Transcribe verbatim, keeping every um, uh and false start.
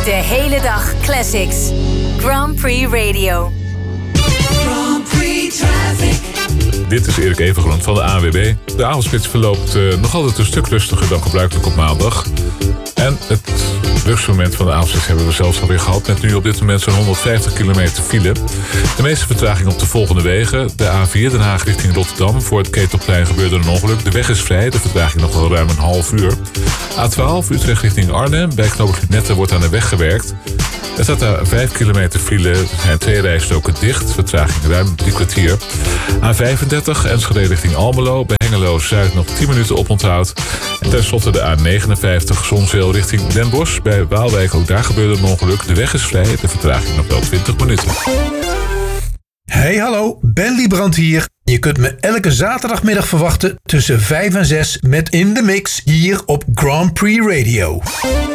De hele dag classics. Grand Prix Radio. Grand Prix Traffic. Dit is Erik Evengroen van de A N W B. De avondspits verloopt uh, nog altijd een stuk rustiger dan gebruikelijk op maandag. En het drukste moment van de avondspits hebben we zelfs alweer gehad... met nu op dit moment zo'n honderdvijftig kilometer file. De meeste vertraging op de volgende wegen. De A vier Den Haag richting Rotterdam. Voor het Ketelplein gebeurde een ongeluk. De weg is vrij, de vertraging nog wel ruim een half uur. A twaalf Utrecht richting Arnhem. Bij knooppunt Netten wordt aan de weg gewerkt. Er staat daar vijf kilometer file. Er zijn twee rijstroken dicht. Vertraging ruim drie kwartier. A vijfendertig Enschede richting Almelo. Bij Hengelo Zuid nog tien minuten oponthoud. En tenslotte de A negenenvijftig Zonzeel richting Den Bosch. Bij Waalwijk ook daar gebeurde een ongeluk. De weg is vrij. De vertraging nog wel twintig minuten. Hey hallo, Ben Liebrand hier. Je kunt me elke zaterdagmiddag verwachten tussen vijf en zes met In The Mix hier op Grand Prix Radio.